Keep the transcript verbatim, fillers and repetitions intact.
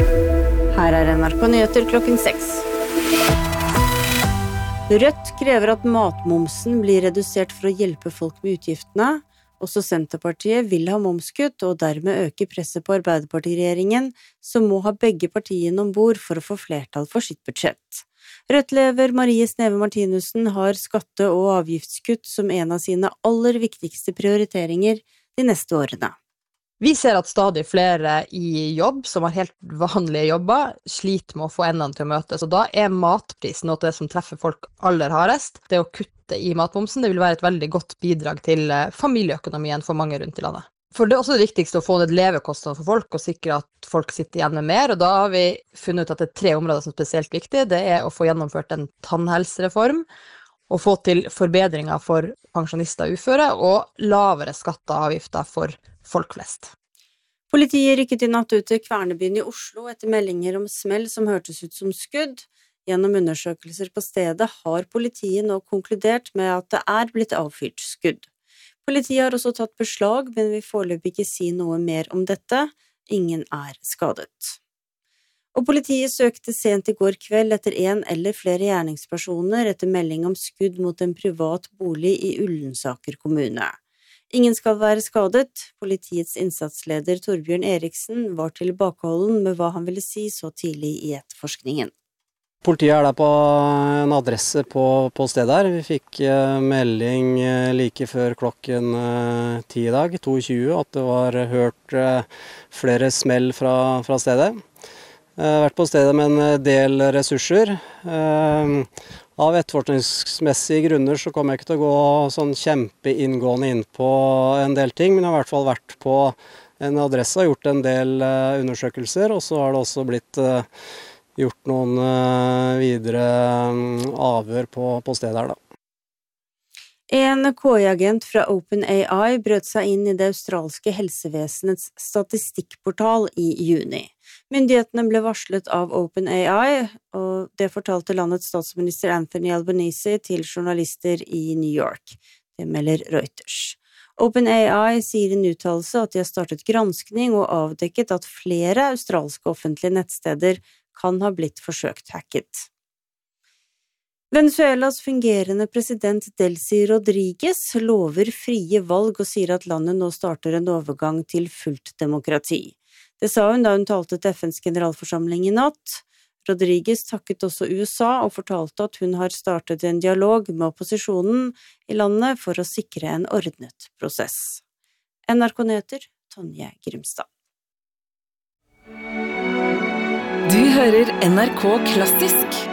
Her er N R K Nyheter klokken seks. Rødt krever at matmomsen blir redusert for å hjelpe folk med utgiftene. Også Senterpartiet vil ha momskutt og dermed øke presset på Arbeiderpartiregjeringen, som må ha begge partiene ombord for å få flertall for sitt budsjett. Rødt-leder Marie Sneve Martinussen har skatte- og avgiftskutt som en av sine aller viktigste prioriteringer de neste årene. Vi ser at stadig flere i jobb, som har helt vanlige jobber, sliter med å få endene til å møtes, og da er matprisen noe av det som treffer folk aller hardest. Det å kutte i matmomsen, det vil være et veldig godt bidrag til familieøkonomien for mange rundt i landet. For det er også det viktigste å få ned levekostnadene for folk, og sikre at folk sitter igjen med mer, og da har vi funnet ut at det er tre områder som er spesielt viktige. Det er å få gjennomført en tannhelsereform, å få til forbedringer for pensjonister og uføre, og lavere skatter og avgifter for folk flest. Politiet rykket i natt ut til Kvernebyen i Oslo etter meldinger om smell som hørtes ut som skudd. Gjennom undersøkelser på stedet har politiet nå konkludert med at det er blitt avfyrt skudd. Politiet har også tatt beslag, men vil foreløpig ikke si noe mer om dette. Ingen er skadet. Og politiet søkte sent i går kveld etter en eller flere gjerningspersoner etter melding om skudd mot en privat bolig i Ullensaker kommune. Ingen skal være skadet. Politiets innsatsleder Torbjørn Eriksen var tilbakeholden med hva han ville si så tidlig i etterforskningen. Politiet er der på en adresse på, på stedet her. Vi fikk uh, melding uh, like før klokken uh, ti i dag, to tjue, at det var hørt uh, flere smell fra, fra stedet. Jeg har vært på stedet med en del ressurser. Av etterforskningsmessige grunner så kommer jeg ikke til å gå sånn kjempeinngående inn på en del ting, men jeg har i hvert fall vært på en adresse og gjort en del undersøkelser, og så har det også blitt gjort noen videre avhør på, på stedet her da. En K I-agent fra OpenAI brøt seg inn i det australske helsevesenets statistikkportal i juni. Myndighetene ble varslet av OpenAI, og det fortalte landets statsminister Anthony Albanese til journalister i New York. Det melder Reuters. OpenAI sier i en uttalelse at de har startet granskning og avdekket at flere australske offentlige nettsteder kan ha blitt forsøkt hacket. Venezuelas fungerende president Delcy Rodriguez lover frie valg og sier at landet nå starter en overgang til fullt demokrati. Det sa hun da hun talte til F N's generalforsamling i natt. Rodriguez takket også U S A og fortalte at hun har startet en dialog med opposisjonen i landet for å sikre en ordnet prosess. N R K Nyheter, Tonje Grimstad. Du hører N R K Klassisk.